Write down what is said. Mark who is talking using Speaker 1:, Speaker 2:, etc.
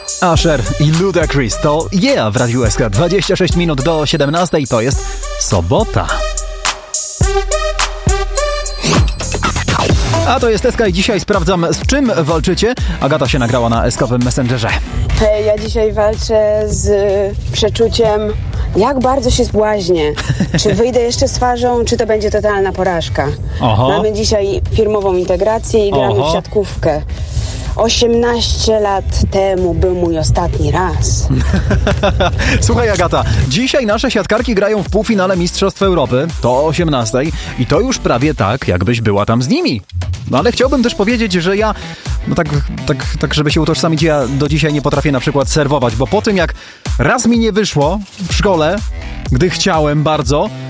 Speaker 1: Usher i Ludacris to Yeah w Radiu SK. 26 minut do 17 to jest sobota. A to jest SK i dzisiaj sprawdzam, z czym walczycie. Agata się nagrała na SK-owym Messengerze.
Speaker 2: Ja dzisiaj walczę z przeczuciem, jak bardzo się zbłaźnię. Czy wyjdę jeszcze z twarzą, czy to będzie totalna porażka.
Speaker 1: Oho.
Speaker 2: Mamy dzisiaj firmową integrację i gramy w siatkówkę. 18 lat temu był mój ostatni raz.
Speaker 1: Słuchaj, Agata, dzisiaj nasze siatkarki grają w półfinale Mistrzostw Europy, to o 18 i to już prawie tak, jakbyś była tam z nimi. No ale chciałbym też powiedzieć, że ja, no tak żeby się utożsamić, ja do dzisiaj nie potrafię na przykład serwować, bo po tym jak raz mi nie wyszło w szkole, gdy chciałem bardzo,